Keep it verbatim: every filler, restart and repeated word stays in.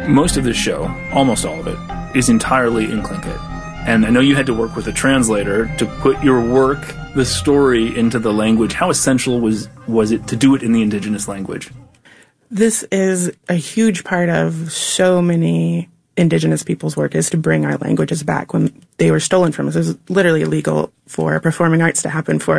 Most of this show, almost all of it, is entirely in Tlingit. And I know you had to work with a translator to put your work, the story, into the language. How essential was, was it to do it in the indigenous language? This is a huge part of so many indigenous people's work, is to bring our languages back when they were stolen from us. It was literally illegal for performing arts to happen for